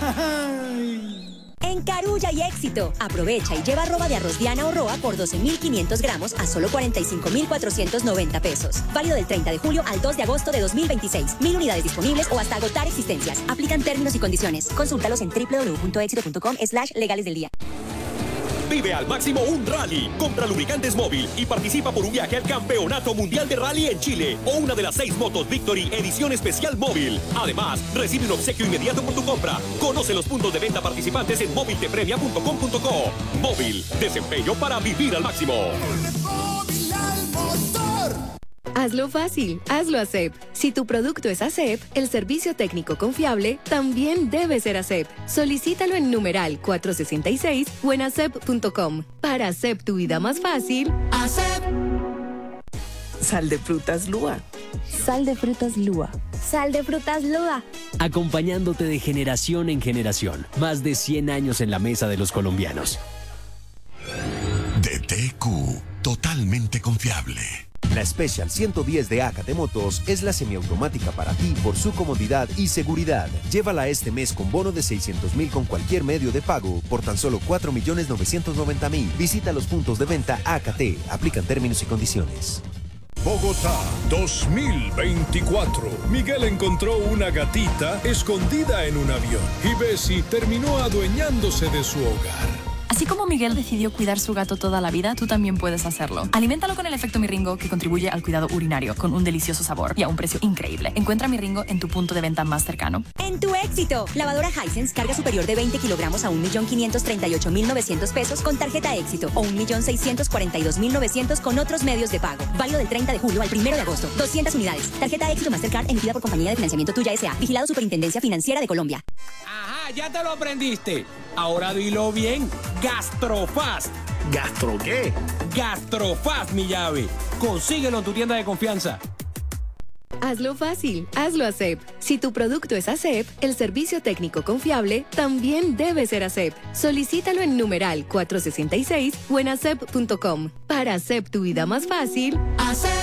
En Carulla y Éxito, aprovecha y lleva arroba de arroz Diana o Roa por 12.500 gramos a solo 45.490 pesos. Válido del 30 de julio al 2 de agosto de 2026. 1.000 unidades disponibles o hasta agotar existencias. Aplican términos y condiciones. Consúltalos en www.exito.com/legales del día. Vive al máximo un rally. Compra lubricantes Móvil y participa por un viaje al Campeonato Mundial de Rally en Chile o una de las 6 motos Victory edición especial Móvil. Además, recibe un obsequio inmediato por tu compra. Conoce los puntos de venta participantes en moviltepremia.com.co. Móvil, desempeño para vivir al máximo. Hazlo fácil, hazlo ASEP. Si tu producto es ASEP, el servicio técnico confiable también debe ser ASEP. Solicítalo en numeral 466 o en asep.com. Para ASEP tu vida más fácil, ASEP. Sal de frutas Lua. Sal de frutas Lua. Sal de frutas Lua. Acompañándote de generación en generación. Más de 100 años en la mesa de los colombianos. DTQ, totalmente confiable. La Special 110 de AKT Motos es la semiautomática para ti por su comodidad y seguridad. Llévala este mes con bono de 600.000 con cualquier medio de pago por tan solo 4.990.000. Visita los puntos de venta AKT. Aplican términos y condiciones. Bogotá 2024. Miguel encontró una gatita escondida en un avión y Bessie terminó adueñándose de su hogar. Así como Miguel decidió cuidar su gato toda la vida, tú también puedes hacerlo. Aliméntalo con el efecto Miringo, que contribuye al cuidado urinario, con un delicioso sabor y a un precio increíble. Encuentra Miringo en tu punto de venta más cercano. En tu éxito, lavadora Hisense, carga superior de 20 kilogramos a 1.538.900 pesos con tarjeta éxito o 1.642.900 con otros medios de pago. Válido del 30 de julio al 1 de agosto. 200 unidades. Tarjeta éxito Mastercard emitida por Compañía de Financiamiento Tuya S.A. Vigilado Superintendencia Financiera de Colombia. Ajá, ya te lo aprendiste. Ahora dilo bien. Gastrofast. ¿Gastro qué? Gastrofast, mi llave. Consíguelo en tu tienda de confianza. Hazlo fácil, hazlo ASEP. Si tu producto es ASEP, el servicio técnico confiable también debe ser ASEP. Solicítalo en numeral 466 o en asep.com. Para ASEP tu vida más fácil, ASEP.